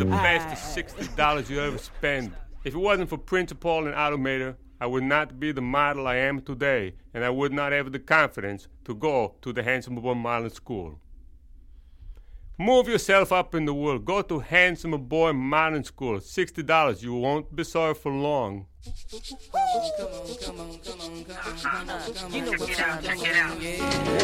the best $60 you ever spend. If it wasn't for Principal and Automator, I would not be the model I am today, and I would not have the confidence to go to the Handsome Boy Modeling School. Move yourself up in the world. Go to Handsome Boy Modeling School. $60. You won't be sorry for long. Come on. You know what time it is.